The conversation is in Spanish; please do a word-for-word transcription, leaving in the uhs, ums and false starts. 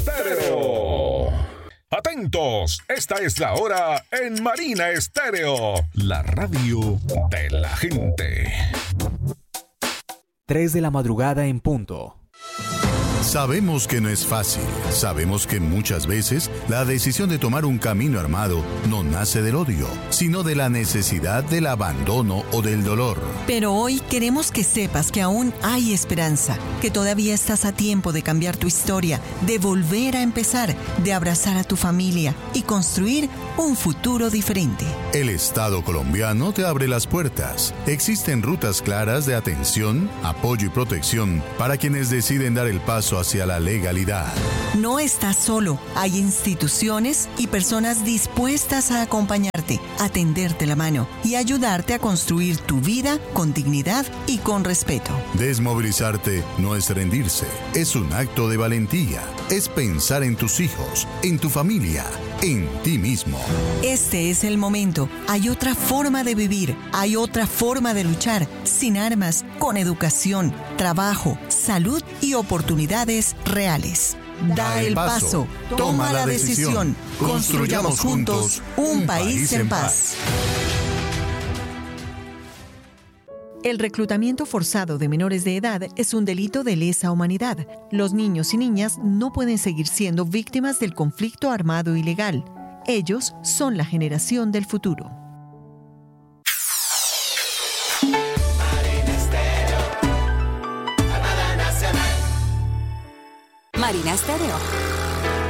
Estéreo. Atentos, esta es la hora en Marina Estéreo, la radio de la gente. tres de la madrugada en punto. Sabemos que no es fácil, sabemos que muchas veces la decisión de tomar un camino armado no nace del odio, sino de la necesidad del abandono o del dolor. Pero hoy queremos que sepas que aún hay esperanza, que todavía estás a tiempo de cambiar tu historia, de volver a empezar, de abrazar a tu familia y construir un futuro diferente. El Estado colombiano te abre las puertas. Existen rutas claras de atención, apoyo y protección para quienes deciden dar el paso hacia la legalidad. No estás solo. Hay instituciones y personas dispuestas a acompañarte, a tenderte la mano y ayudarte a construir tu vida con dignidad y con respeto. Desmovilizarte no es rendirse, es un acto de valentía. Es pensar en tus hijos, en tu familia, en ti mismo. Este es el momento. Hay otra forma de vivir, hay otra forma de luchar, sin armas, con educación, trabajo, salud y oportunidades reales. Da el paso, toma la decisión, construyamos juntos un país en paz. El reclutamiento forzado de menores de edad es un delito de lesa humanidad. Los niños y niñas no pueden seguir siendo víctimas del conflicto armado ilegal. Ellos son la generación del futuro. Marina Estéreo.